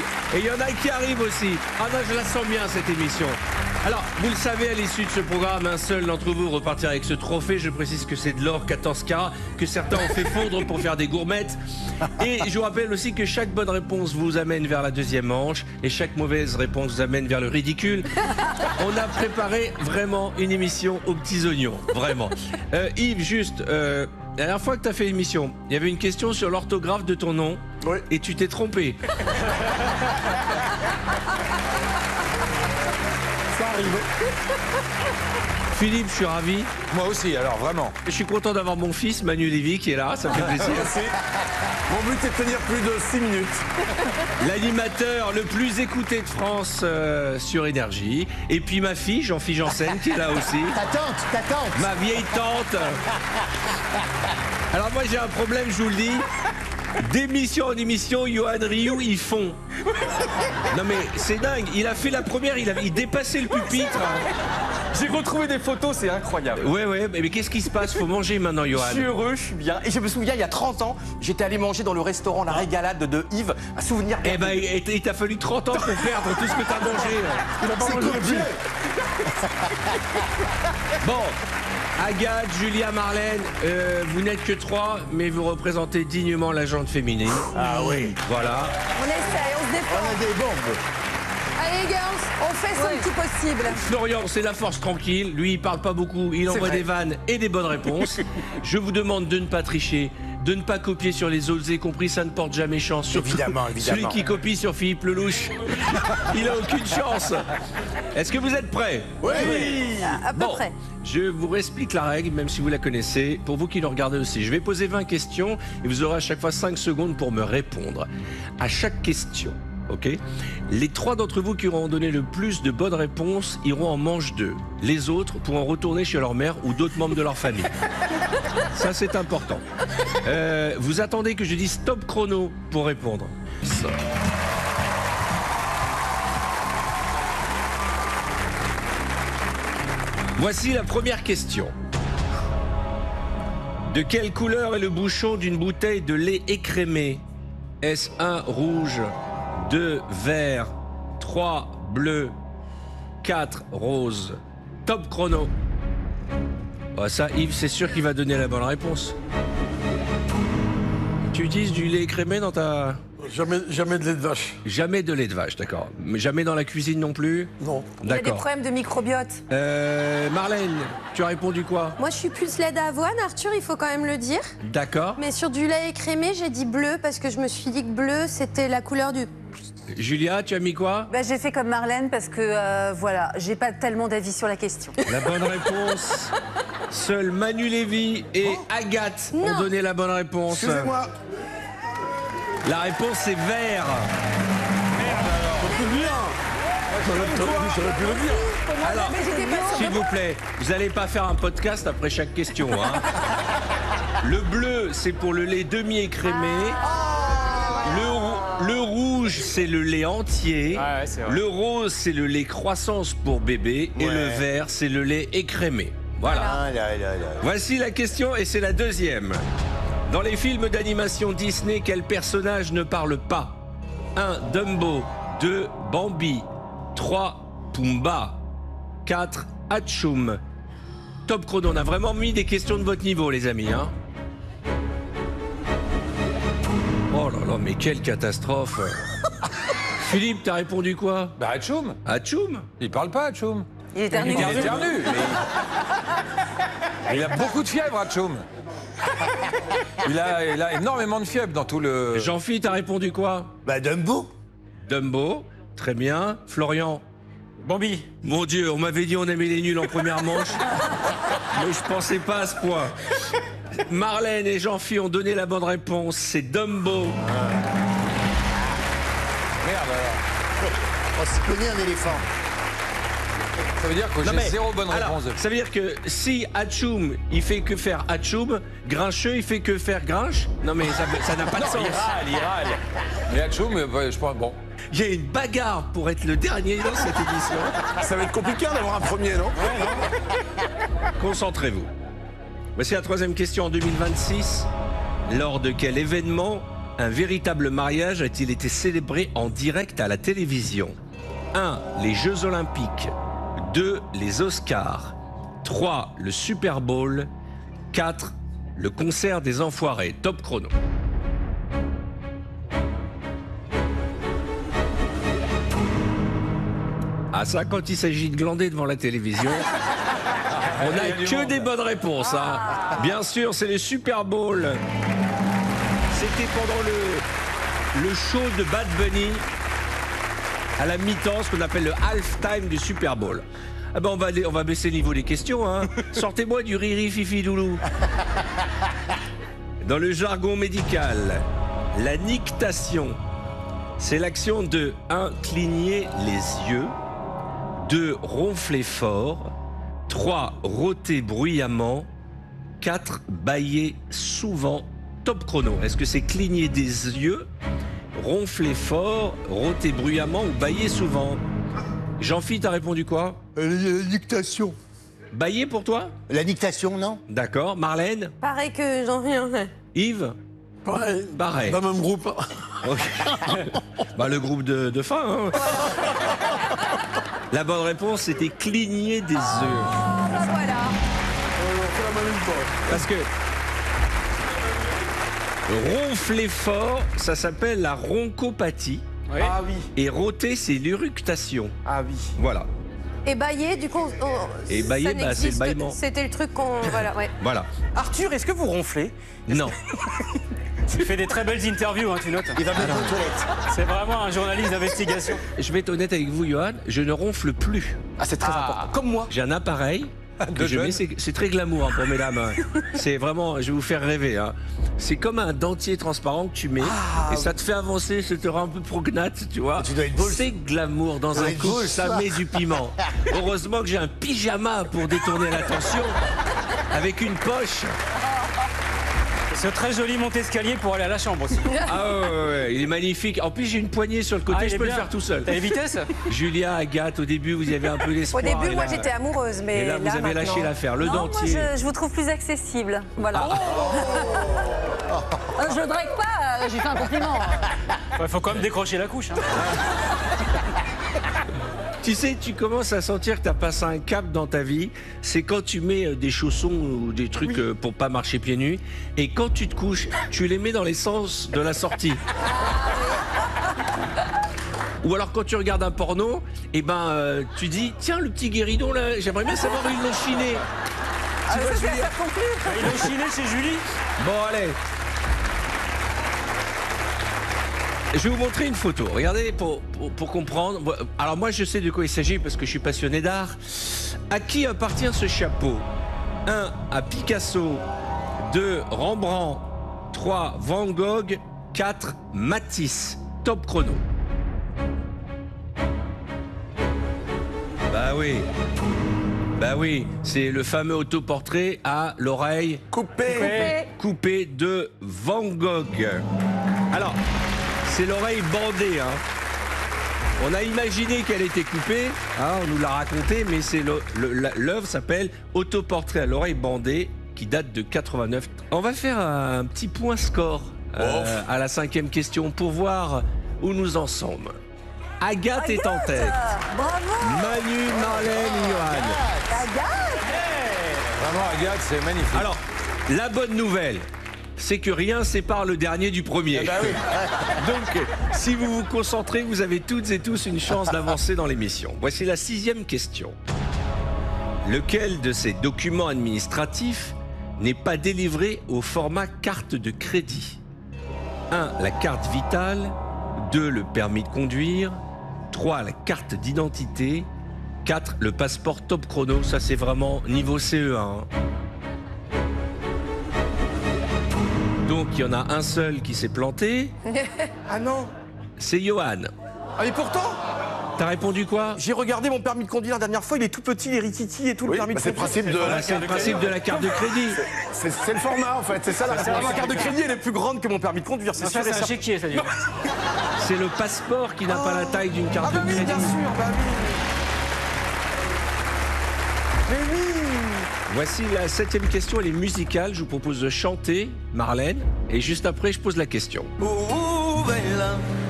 Et il y en a qui arrivent aussi. Ah non, je la sens bien cette émission. Alors, vous le savez, à l'issue de ce programme, un seul d'entre vous repartira avec ce trophée. Je précise que c'est de l'or 14 carats, que certains ont fait fondre pour faire des gourmettes. Et je vous rappelle aussi que chaque bonne réponse vous amène vers la deuxième manche et chaque mauvaise réponse vous amène vers le ridicule. On a préparé vraiment une émission aux petits oignons, vraiment. Yves, juste, la dernière fois que tu as fait l'émission, il y avait une question sur l'orthographe de ton nom. Oui. Et tu t'es trompé. Ça arrive. Philippe, je suis ravi. Moi aussi, alors vraiment. Je suis content d'avoir mon fils, Manu Lévy, qui est là, ça me fait plaisir. Merci. Mon but est de tenir plus de 6 minutes. L'animateur le plus écouté de France sur Énergie. Et puis ma fille, Jean-Philippe Janssen, qui est là aussi. Ta tante. Ma vieille tante. Alors moi j'ai un problème, je vous le dis. D'émission en émission, Johan Rioux, ils font. Non mais c'est dingue, il a fait la première, il dépassait le pupitre. J'ai retrouvé des photos, c'est incroyable. Ouais, mais qu'est-ce qui se passe? Faut manger maintenant, Johan. Je suis heureux, je suis bien. Et je me souviens, il y a 30 ans, j'étais allé manger dans le restaurant La Régalade de Yves, un souvenir. Eh ben, il t'a fallu 30 ans pour perdre tout ce que t'as mangé. Il a pas mangé le pied. Bon, Agathe, Julia, Marlène, vous n'êtes que 3, mais vous représentez dignement la gente féminine. Ah oui. Voilà. On essaye, on se défend. On a des bombes. Allez, girls, on fait son petit possible. Florian, c'est la force tranquille. Lui, il parle pas beaucoup. Il envoie vrai. des vannes et des bonnes réponses. Je vous demande de ne pas tricher, de ne pas copier sur les autres. Vous avez compris, ça ne porte jamais chance. Surtout Évidemment. celui qui copie sur Philippe Lelouch, il a aucune chance. Est-ce que vous êtes prêts? Oui. À peu près. Je vous explique la règle, même si vous la connaissez, pour vous qui le regardez aussi. Je vais poser 20 questions et vous aurez à chaque fois 5 secondes pour me répondre. À chaque question, ok? Les 3 d'entre vous qui auront donné le plus de bonnes réponses iront en manche 2. Les autres pourront retourner chez leur mère ou d'autres membres de leur famille. Ça, c'est important. Vous attendez que je dise stop chrono pour répondre. Ça. Voici la première question. De quelle couleur est le bouchon d'une bouteille de lait écrémé? Est-ce 1 rouge, 2 vert, 3 bleu, 4 rose? Top chrono. Ah, ça, Yves, c'est sûr qu'il va donner la bonne réponse. Tu utilises du lait écrémé dans ta... Jamais de lait de vache. Jamais de lait de vache, d'accord. Mais jamais dans la cuisine non plus? Non. Il y a des D'accord. problèmes de microbiote. Marlène, tu as répondu quoi? Moi, je suis plus lait d'avoine, Arthur, il faut quand même le dire. D'accord. Mais sur du lait écrémé, j'ai dit bleu parce que je me suis dit que bleu, c'était la couleur du... Julia, tu as mis quoi? Bah, j'ai fait comme Marlène parce que voilà, j'ai pas tellement d'avis sur la question. La bonne réponse. Seuls Manu Lévy et Agathe ont Non. donné la bonne réponse. Excusez-moi. La réponse est vert. C'est bien. J'aurais pu le dire. Alors, s'il vous plaît, vous n'allez pas faire un podcast après chaque question. Hein. Le bleu, c'est pour le lait demi-écrémé. Le rouge, c'est le lait entier. Ah ouais, c'est vrai. Le rose, c'est le lait croissance pour bébé. Et Ouais. le vert, c'est le lait écrémé. Voilà. Ah là. Voici la question et c'est la deuxième. Dans les films d'animation Disney, quel personnage ne parle pas? 1. Dumbo. 2. Bambi. 3. Pumba. 4. Hatchoum. Top chrono, on a vraiment mis des questions de votre niveau, les amis. Hein. Oh là là, mais quelle catastrophe. Philippe, t'as répondu quoi? Bah, Hatchoum. Hatchoum? Il parle pas, Hatchoum. Il est Il éternue. éternue. Il a beaucoup de fièvre, Hatchoum. Il a énormément de fièvre dans tout le... Jean-Philippe, t'as répondu quoi? Bah Dumbo. Dumbo, très bien. Florian? Bambi. Mon Dieu, on m'avait dit on aimait les nuls en première manche. Mais je pensais pas à ce point. Marlène et Jean-Philippe ont donné la bonne réponse. C'est Dumbo. Merde, alors. On s'y connaît un éléphant. Ça veut dire que Non, j'ai mais, 0 bonne alors, réponse. ça veut dire que si Hatchoum, il fait que faire Hatchoum, Grincheux, il fait que faire Grinche? Non mais ça n'a pas de sens. Il râle. Mais Hatchoum, je pense, bon. Il y a une bagarre pour être le dernier dans cette émission. Ça va être compliqué d'avoir un premier, non? Concentrez-vous. Voici la troisième question. En 2026, lors de quel événement un véritable mariage a-t-il été célébré en direct à la télévision? 1. Les Jeux Olympiques. 2. Les Oscars. 3. Le Super Bowl. 4. Le concert des Enfoirés. Top chrono. Ah ça, quand il s'agit de glander devant la télévision, on n'a que des bonnes réponses. Hein. Bien sûr, c'est le Super Bowl. C'était pendant le show de Bad Bunny, à la mi-temps, ce qu'on appelle le halftime du Super Bowl. Ah ben on va baisser le niveau des questions. Hein. Sortez-moi du riri fifi doulou. Dans le jargon médical, la nictation, c'est l'action de 1. Cligner les yeux. 2. Ronfler fort. 3. Rôter bruyamment. 4. Bâiller souvent. Top chrono. Est-ce que c'est cligner des yeux, ronfler fort, rôter bruyamment ou bâiller souvent? Jean-Philippe, t'as répondu quoi? La dictation. Bâiller pour toi? La dictation, non? D'accord. Marlène? Pareil que Jean-Rien. Yves? Pareil. Pareil. Dans le même groupe. Ok. Bah, le groupe de fin. Hein. La bonne réponse, c'était cligner des yeux. Bah voilà. Parce que ronfler fort, ça s'appelle la roncopathie. Ah oui. Et rôter, c'est l'éructation. Ah oui. Voilà. Et bailler, du coup. Et bailler, ça bah, c'est le n'existe- bâillement. C'était le truc qu'on. Voilà, ouais. Voilà. Arthur, est-ce que vous ronflez? Non. Tu fais des très belles interviews, hein, tu notes. Il va mettre aux toilettes. C'est vraiment un journaliste d'investigation. Je vais être honnête avec vous, Johan, je ne ronfle plus. Ah, c'est très important. Comme moi. J'ai un appareil que je mets, c'est très glamour hein, pour mesdames. Hein. C'est vraiment, je vais vous faire rêver. Hein. C'est comme un dentier transparent que tu mets et ça te fait avancer, ça te rend un peu prognate, tu vois. Tu dois être beau. C'est glamour dans dois un être couple, beau, ça ça. met du piment. Heureusement que j'ai un pyjama pour détourner l'attention avec une poche. Ce très joli monte-escalier pour aller à la chambre aussi. Ah ouais, il est magnifique. En plus, j'ai une poignée sur le côté, Ah, il je est peux le bien. faire tout seul. T'as les vitesses? Julia, Agathe, au début, vous y avez un peu Au d'espoir. début, et moi, là- j'étais amoureuse, mais Et là, vous avez maintenant- lâché l'affaire. Le Non, dentier. moi, je vous trouve plus accessible. Voilà. Je drague pas, j'ai fait un compliment. Il faut quand même décrocher la couche. Hein. Tu sais, tu commences à sentir que tu as passé un cap dans ta vie. C'est quand tu mets des chaussons ou des trucs pour pas marcher pieds nus. Et quand tu te couches, tu les mets dans les sens de la sortie. Ou alors quand tu regardes un porno, et tu dis, tiens, le petit guéridon là, j'aimerais bien savoir où ils l'ont chiné. Ah, ça, ça conclut. Ils l'ont chiné chez Julie. Bon, allez. Je vais vous montrer une photo. Regardez pour comprendre. Alors moi, je sais de quoi il s'agit parce que je suis passionné d'art. À qui appartient ce chapeau? 1. À Picasso. 2. Rembrandt. 3. Van Gogh. 4. Matisse. Top chrono. Bah oui, c'est le fameux autoportrait à l'oreille coupée de Van Gogh. Alors, c'est l'oreille bandée. Hein. On a imaginé qu'elle était coupée, hein, on nous l'a raconté, mais c'est l'œuvre s'appelle Autoportrait à l'oreille bandée, qui date de 89. On va faire un petit point score à la 5e question pour voir où nous en sommes. Agathe est en tête. Bravo. Manu, Marlène, Johan. Vraiment, Agathe, c'est magnifique. Alors, la bonne nouvelle, c'est que rien sépare le dernier du premier. Donc, si vous vous concentrez, vous avez toutes et tous une chance d'avancer dans l'émission. Voici la 6e question. Lequel de ces documents administratifs n'est pas délivré au format carte de crédit? 1. La carte vitale. 2. Le permis de conduire. 3. La carte d'identité. 4. Le passeport top chrono. Ça, c'est vraiment niveau CE1. hein. Donc, il y en a un seul qui s'est planté. Ah non. C'est Johan. Ah, mais pourtant, T'as répondu quoi? j'ai regardé mon permis de conduire la dernière fois, il est tout petit, il est rititi et tout, le Oui, permis de c'est le conduire. principe de. Voilà, c'est le principe de la carte de crédit. C'est le format en fait, c'est ça la Ah, réponse. ma carte de crédit, elle est plus grande que mon permis de conduire, c'est Ça, sûr et c'est un certain. chéquier, ça dit. C'est le passeport qui n'a pas la taille d'une Ah carte bah de oui, crédit. bien sûr, bah oui. Mais oui. Voici la 7e question, elle est musicale. Je vous propose de chanter, Marlène. Et juste après, je pose la question. Bella,